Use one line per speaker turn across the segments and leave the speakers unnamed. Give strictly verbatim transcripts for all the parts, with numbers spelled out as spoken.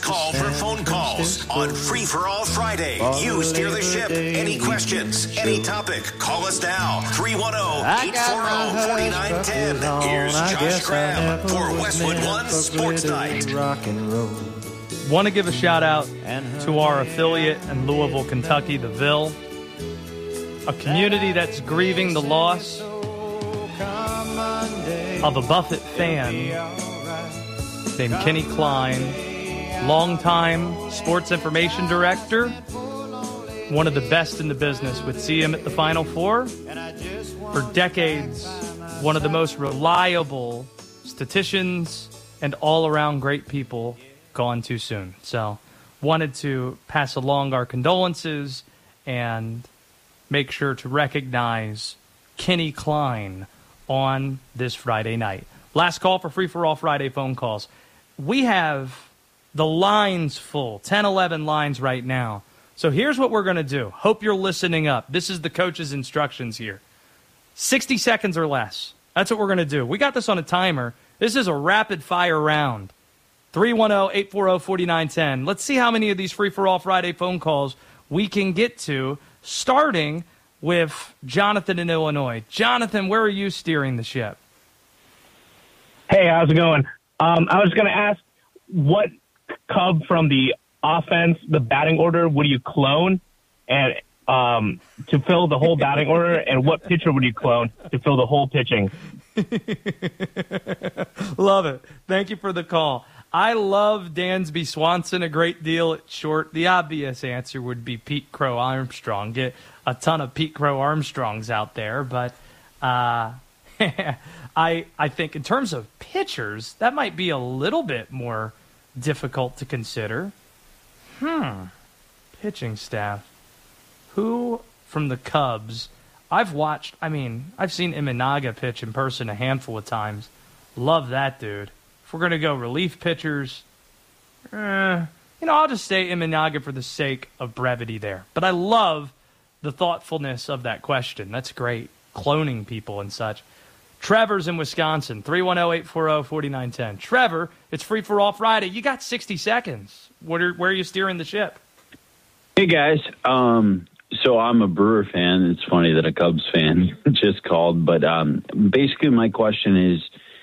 call for phone calls on Free for All Friday. You steer the ship. Any questions, any topic, call us now. three one zero, eight four zero, four nine one zero. Here's Josh Graham for Westwood One Sports Night.
Want to give a shout out to our affiliate in Louisville, Kentucky, the Ville, a community that's grieving the loss of a Buffett fan named Kenny Klein, longtime sports information director, one of the best in the business. Would see him at the Final Four for decades, one of the most reliable statisticians and all-around great people, gone too soon. So wanted to pass along our condolences and make sure to recognize Kenny Klein on this Friday night. Last call for Free for All Friday phone calls. We have the lines full, ten, eleven lines right now. So here's what we're going to do. Hope you're listening up. This is the coach's instructions here. sixty seconds or less. That's what we're going to do. We got this on a timer. This is a rapid-fire round. three one zero, eight four zero, four nine one zero. Let's see how many of these Free for All Friday phone calls we can get to, starting with Jonathan in Illinois. Jonathan, where are you steering the ship?
Hey, how's it going? Um, I was going to ask, what Cub from the offense, the batting order, would you clone and um, to fill the whole batting order, and what pitcher would you clone to fill the whole pitching?
Love it. Thank you for the call. I love Dansby Swanson a great deal at short. The obvious answer would be Pete Crow Armstrong. Get a ton of Pete Crow Armstrongs out there, but uh, I I think in terms of pitchers, that might be a little bit more difficult to consider. Hmm. Pitching staff. Who from the Cubs? I've watched, I mean, I've seen Imanaga pitch in person a handful of times. Love that dude. If we're going to go relief pitchers, eh, you know, I'll just say Imanaga for the sake of brevity there. But I love the thoughtfulness of that question. That's great. Cloning people and such. Trevor's in Wisconsin, three one zero, eight four zero, four nine one zero. Trevor, it's Free for All Friday. You got sixty seconds. What are, where are you steering the ship?
Hey, guys. Um, so I'm a Brewer fan. It's funny that a Cubs fan just called. But um, basically my question is,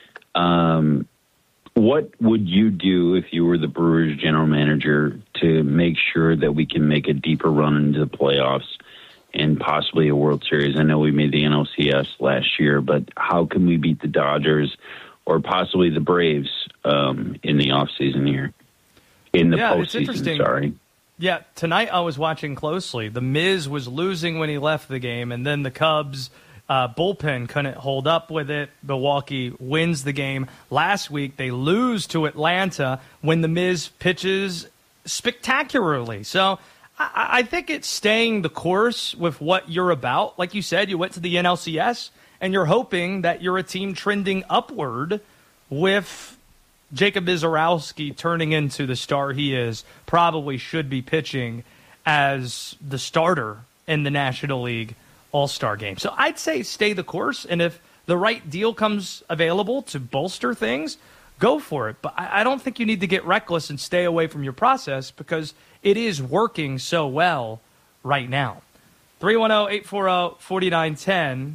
um, what would you do if you were the Brewers general manager to make sure that we can make a deeper run into the playoffs and possibly a World Series? I know we made the N L C S last year, but how can we beat the Dodgers or possibly the Braves um, in the offseason here? In the
yeah,
postseason,
it's interesting.
sorry.
Yeah, tonight I was watching closely. The Miz was losing when he left the game, and then the Cubs uh, bullpen couldn't hold up with it. Milwaukee wins the game. Last week they lose to Atlanta when the Miz pitches spectacularly. So I, I think it's staying the course with what you're about. Like you said, you went to the N L C S, and you're hoping that you're a team trending upward with Jacob Izarowski turning into the star he is. Probably should be pitching as the starter in the National League All-Star game. So I'd say stay the course, and if the right deal comes available to bolster things, go for it. But I don't think you need to get reckless and stay away from your process because it is working so well right now. three one zero, eight four zero, four nine one zero.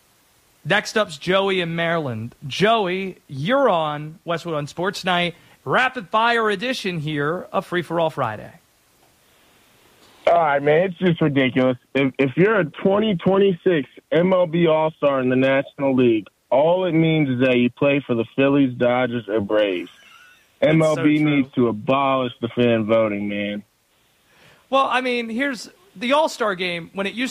Next up's Joey in Maryland. Joey, you're on Westwood on Sports Night. Rapid fire edition here of Free for All Friday.
All right, man, it's just ridiculous. If, if you're a twenty twenty-six M L B All-Star in the National League, all it means is that you play for the Phillies, Dodgers, or Braves. M L B
so
needs to abolish the fan voting, man.
Well, I mean, here's the All-Star game. When it used